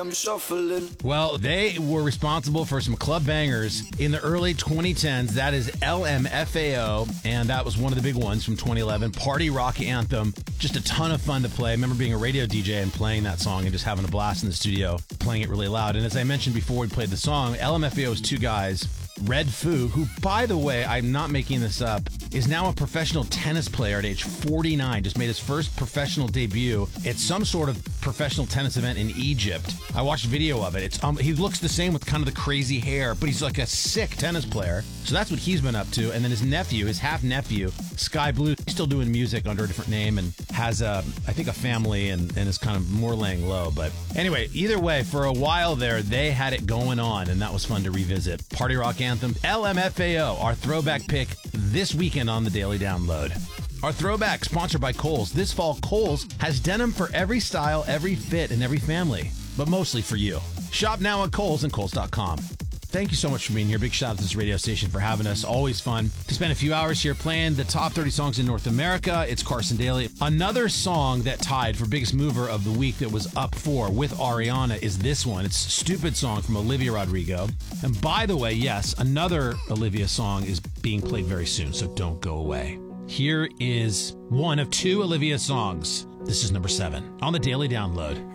I'm shuffling. Well, they were responsible for some club bangers in the early 2010s. That is LMFAO, and that was one of the big ones from 2011. Party rock anthem. Just a ton of fun to play. I remember being a radio DJ and playing that song and just having a blast in the studio, playing it really loud. And as I mentioned before we played the song, LMFAO is two guys. Red Foo, who, by the way, I'm not making this up, is now a professional tennis player at age 49. Just made his first professional debut at some sort of professional tennis event in Egypt. I watched video of it. It's he looks the same with kind of the crazy hair, but he's like a sick tennis player. So that's what he's been up to. And then his nephew, his half-nephew, Sky Blue, he's still doing music under a different name and has, I think, a family and is kind of more laying low. But anyway, either way, for a while there, they had it going on, and that was fun to revisit. Party rock anthem, LMFAO, our throwback pick this weekend on the Daily Download. Our throwback, sponsored by Kohl's. This fall, Kohl's has denim for every style, every fit, and every family, but mostly for you. Shop now at Kohl's and Kohl's.com. Thank you so much for being here. Big shout out to this radio station for having us. Always fun to spend a few hours here playing the top 30 songs in North America. It's Carson Daly. Another song that tied for biggest mover of the week that was up for with Ariana is this one. It's Stupid Song from Olivia Rodrigo. And by the way, yes, another Olivia song is being played very soon, so don't go away. Here is one of two Olivia songs. This is number 7 on the Daily Download.